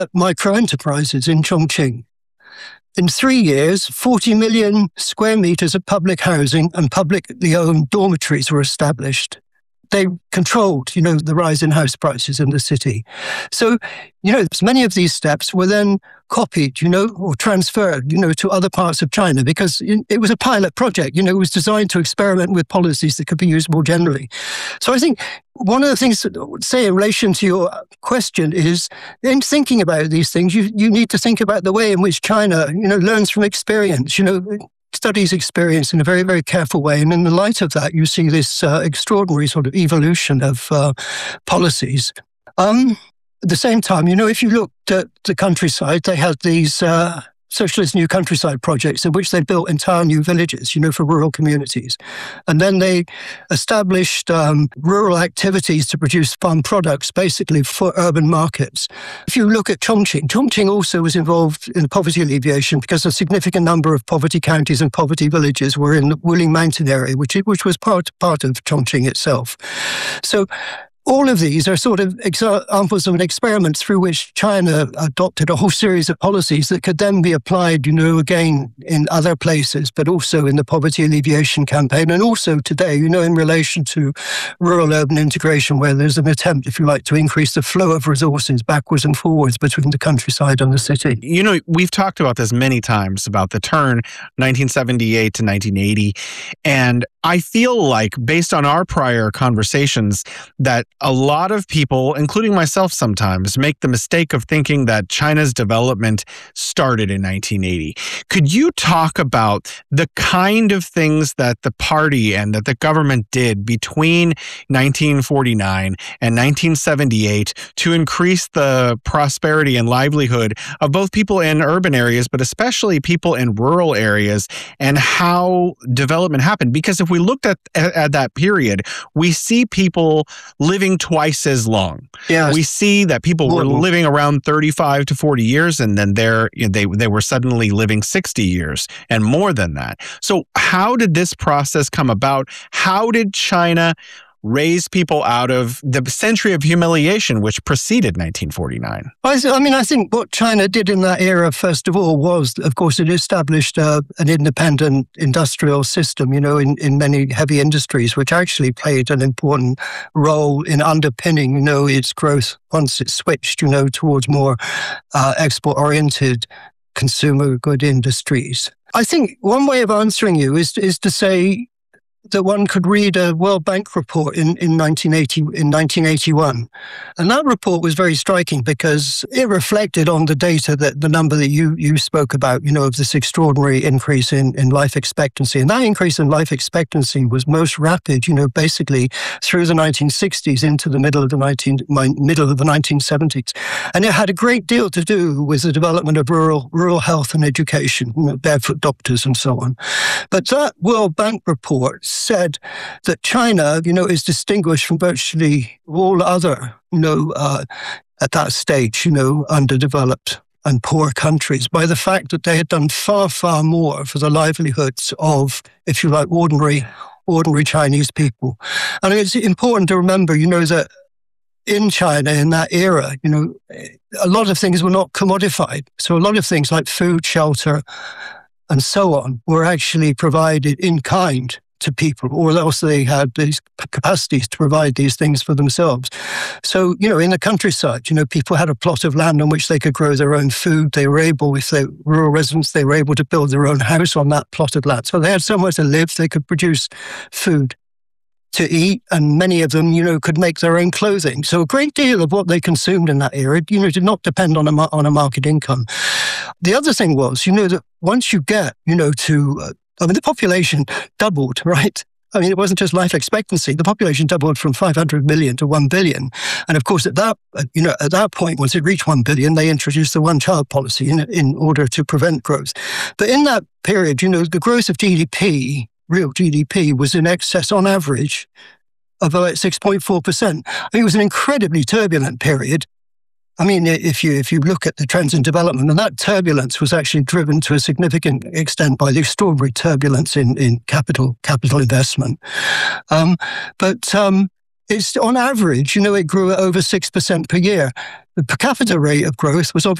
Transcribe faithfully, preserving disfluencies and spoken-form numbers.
micro enterprises in Chongqing. In three years, forty million square meters of public housing and publicly owned dormitories were established. They controlled, you know, the rise in house prices in the city. So, you know, many of these steps were then copied, you know, or transferred, you know, to other parts of China because it was a pilot project, you know, it was designed to experiment with policies that could be used more generally. So I think one of the things that I would say in relation to your question is, in thinking about these things, you, you need to think about the way in which China, you know, learns from experience, you know, studies experience in a very, very careful way. And in the light of that, you see this uh, extraordinary sort of evolution of uh, policies. Um, at the same time, you know, if you looked at the countryside, they had these uh, socialist new countryside projects in which they built entire new villages, you know, for rural communities. And then they established um, rural activities to produce farm products, basically for urban markets. If you look at Chongqing, Chongqing also was involved in poverty alleviation because a significant number of poverty counties and poverty villages were in the Wuling Mountain area, which, which was part, part of Chongqing itself. So all of these are sort of examples of an experiment through which China adopted a whole series of policies that could then be applied, you know, again in other places, but also in the poverty alleviation campaign. And also today, you know, in relation to rural-urban integration, where there's an attempt, if you like, to increase the flow of resources backwards and forwards between the countryside and the city. You know, we've talked about this many times, about the turn nineteen seventy-eight to nineteen eighty. And I feel like, based on our prior conversations, that a lot of people, including myself sometimes, make the mistake of thinking that China's development started in nineteen eighty. Could you talk about the kind of things that the party and that the government did between nineteen forty-nine and nineteen seventy-eight to increase the prosperity and livelihood of both people in urban areas, but especially people in rural areas, and how development happened? Because if we looked at, at, at that period, we see people living twice as long. Yes. We see that people were living around thirty-five to forty years, and then they're, you know, they, they were suddenly living sixty years and more than that. So how did this process come about? How did China raise people out of the century of humiliation which preceded nineteen forty-nine? I, th- I mean, I think what China did in that era, first of all, was, of course, it established uh, an independent industrial system, you know, in, in many heavy industries, which actually played an important role in underpinning, you know, its growth once it switched, you know, towards more uh, export-oriented consumer good industries. I think one way of answering you is is to say that one could read a World Bank report in, in nineteen eighty in nineteen eighty-one. And that report was very striking because it reflected on the data that the number that you you spoke about, you know, of this extraordinary increase in, in life expectancy. And that increase in life expectancy was most rapid, you know, basically through the nineteen sixties into the middle of the nineteen middle of the nineteen seventies. And it had a great deal to do with the development of rural rural health and education, you know, barefoot doctors and so on. But that World Bank report said that China, you know, is distinguished from virtually all other, you know, uh, at that stage, you know, underdeveloped and poor countries by the fact that they had done far, far more for the livelihoods of, if you like, ordinary, ordinary Chinese people. And it's important to remember, you know, that in China in that era, you know, a lot of things were not commodified. So a lot of things like food, shelter, and so on were actually provided in kind to people, or else they had these capacities to provide these things for themselves. So, you know, in the countryside, you know, people had a plot of land on which they could grow their own food. They were able, if they were rural residents, they were able to build their own house on that plot of land. So they had somewhere to live. They could produce food to eat, and many of them, you know, could make their own clothing. So a great deal of what they consumed in that era, you know, did not depend on a on a market income. The other thing was, you know, that once you get, you know, to uh, I mean, the population doubled, right? I mean, it wasn't just life expectancy. The population doubled from five hundred million to one billion. And of course, at that, you know, at that point, once it reached one billion, they introduced the one-child policy in, in order to prevent growth. But in that period, you know, the growth of G D P, real G D P, was in excess on average of about six point four percent. I mean, it was an incredibly turbulent period. I mean, if you if you look at the trends in development, and that turbulence was actually driven to a significant extent by the extraordinary turbulence in, in capital capital investment. Um, but um, it's on average, you know, it grew at over six percent per year. The per capita rate of growth was obviously